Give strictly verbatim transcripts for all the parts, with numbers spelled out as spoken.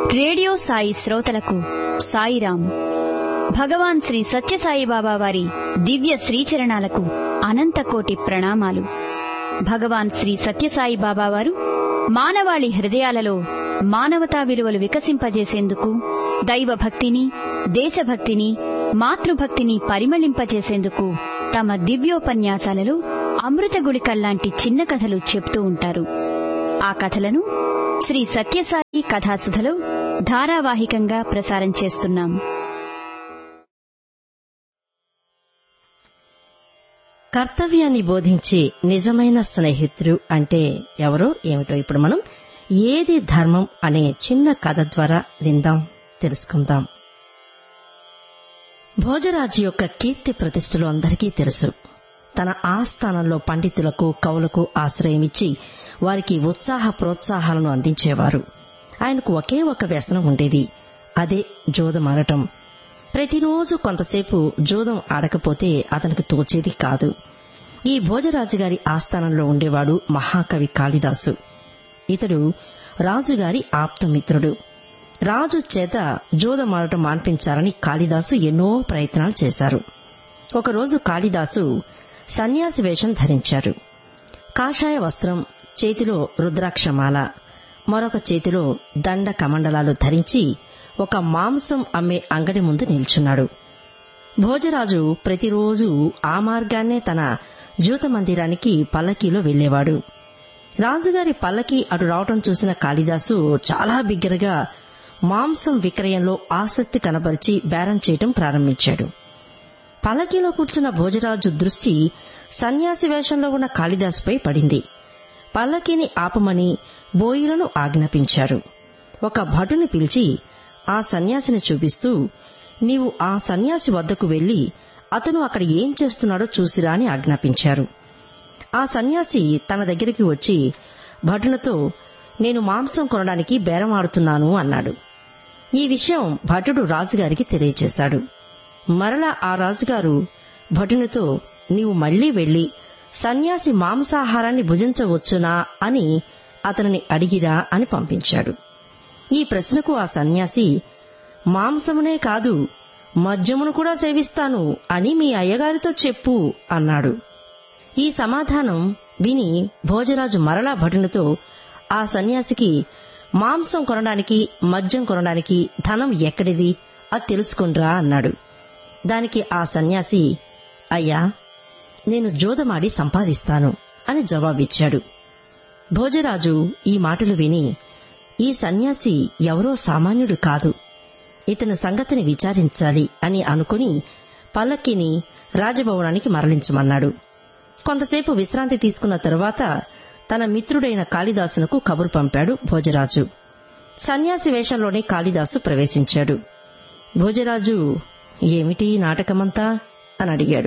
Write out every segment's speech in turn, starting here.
Radio Sai శ్రోతలకు సాయిరాం. భగవాన్ శ్రీ సత్యసాయిబాబా వారి దివ్య శ్రీచరణాలకు అనంతకోటి ప్రణామాలు. భగవాన్ శ్రీ సత్యసాయిబాబా వారు మానవాళి హృదయాలలో మానవతా విలువలు వికసింపజేసేందుకు, దైవభక్తిని, దేశభక్తిని, మాతృభక్తిని పరిమళింపజేసేందుకు తమ దివ్యోపన్యాసాలలో అమృత గుళికల్లాంటి చిన్న కథలు చెప్తూ ఉంటారు. ఆ కథలను శ్రీ సత్యసాయి కథాసుధలో ధారావాహికంగా ప్రసారం చేస్తున్నాం. కర్తవ్యాన్ని బోధించే నిజమైన స్నేహితుడు అంటే ఎవరో ఏమిటో ఇప్పుడు మనం ఏది ధర్మం అనే చిన్న కథ ద్వారా విందాం, తెలుసుకుందాం. భోజరాజు యొక్క కీర్తి ప్రతిష్టలు అందరికీ తెలుసు. తన ఆస్థానంలో పండితులకు, కవులకు ఆశ్రయమిచ్చి వారికి ఉత్సాహ ప్రోత్సాహాలను అందించేవారు. ఆయనకు ఒకే ఒక వ్యసనం ఉండేది, అదే జూదమాడటం. ప్రతిరోజు కొంతసేపు జూదం ఆడకపోతే అతనికి తోచేది కాదు. ఈ భోజరాజు గారి ఆస్థానంలో ఉండేవాడు మహాకవి కాళిదాసు. ఇతడు రాజుగారి ఆప్తమిత్రుడు. రాజు చేత జూదమాడటం మాన్పించాలని కాళిదాసు ఎన్నో ప్రయత్నాలు చేశారు. ఒకరోజు కాళిదాసు సన్యాసి వేషం ధరించారు. కాషాయ వస్త్రం, చేతిలో రుద్రాక్షమాల, మరొక చేతిలో దండ కమండలాలు ధరించి ఒక మాంసం అమ్మే అంగడి ముందు నిల్చున్నాడు. భోజరాజు ప్రతిరోజు ఆ మార్గాన్నే తన జూత మందిరానికి పల్లకీలో వెళ్లేవాడు. రాజుగారి పల్లకీ అటు రావటం చూసిన కాళిదాసు చాలా బిగ్గరగా మాంసం విక్రయంలో ఆసక్తి కనబరిచి బేరం చేయటం ప్రారంభించాడు. పల్లకీలో కూర్చున్న భోజరాజు దృష్టి సన్యాసి వేషంలో ఉన్న కాళిదాసుపై పడింది. పల్లకీని ఆపమని బోయిలను ఆజ్ఞాపించారు. ఒక భటుని పిలిచి ఆ సన్యాసిని చూపిస్తూ, నీవు ఆ సన్యాసి వద్దకు వెళ్లి అతను అక్కడ ఏం చేస్తున్నాడో చూసిరా అని ఆజ్ఞాపించారు. ఆ సన్యాసి తన దగ్గరికి వచ్చి భటునితో, నేను మాంసం కొనడానికి బేరమాడుతున్నాను అన్నాడు. ఈ విషయం భటుడు రాజుగారికి తెలియచేశాడు. మరలా ఆ రాజుగారు భటునితో, నీవు మళ్లీ వెళ్లి సన్యాసి మాంసాహారాన్ని భుజించవచ్చునా అని అతనిని అడిగిరా అని పంపించాడు. ఈ ప్రశ్నకు ఆ సన్యాసి, మాంసమునే కాదు మద్యమును కూడా సేవిస్తాను అని మీ అయ్యగారితో చెప్పు అన్నాడు. ఈ సమాధానం విని భోజరాజు మరలా భటునితో, ఆ సన్యాసికి మాంసం కొనడానికి, మద్యం కొనడానికి ధనం ఎక్కడిది, అది తెలుసుకుండ్రా అన్నాడు. దానికి ఆ సన్యాసి, అయ్యా, నేను జూదమాడి సంపాదిస్తాను అని జవాబిచ్చాడు. భోజరాజు ఈ మాటలు విని, ఈ సన్యాసి ఎవరో సామాన్యుడు కాదు, ఇతని సంగతిని విచారించాలి అని అనుకుని పల్లకీని రాజభవనానికి మరలించమన్నాడు. కొంతసేపు విశ్రాంతి తీసుకున్న తరువాత తన మిత్రుడైన కాళిదాసునకు కబురు పంపాడు భోజరాజు. సన్యాసి వేషంలోనే కాళిదాసు ప్రవేశించాడు. భోజరాజు, ఏమిటి నాటకమంతా అని అడిగాడు.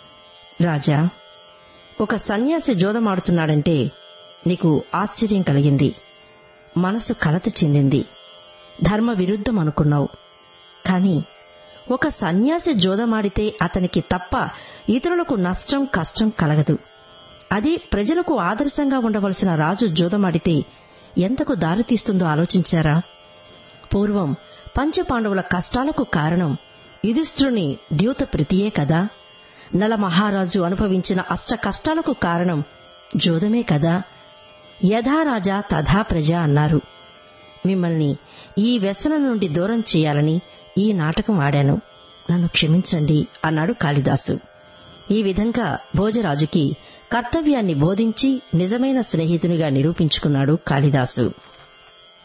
రాజా, ఒక సన్యాసి జూదమాడుతున్నాడంటే నీకు ఆశ్చర్యం కలిగింది, మనసు కలత చెందింది, ధర్మ విరుద్ధం అనుకున్నావు. కాని ఒక సన్యాసి జూదమాడితే అతనికి తప్ప ఇతరులకు నష్టం కష్టం కలగదు. అదే ప్రజలకు ఆదర్శంగా ఉండవలసిన రాజు జూదమాడితే ఎంతకు దారితీస్తుందో ఆలోచించారా? పూర్వం పంచపాండవుల కష్టాలకు కారణం యుధిష్ఠిరుని ద్యూత ప్రీతియే కదా. నల మహారాజు అనుభవించిన అష్ట కష్టాలకు కారణం జూదమే కదా. యథా రాజా తథా ప్రజ అన్నారు. మిమ్మల్ని ఈ వ్యసనం నుండి దూరం చేయాలని ఈ నాటకం ఆడాను, నన్ను క్షమించండి అన్నాడు కాళిదాసు. ఈ విధంగా భోజరాజుకి కర్తవ్యాన్ని బోధించి నిజమైన స్నేహితునిగా నిరూపించుకున్నాడు కాళిదాసు.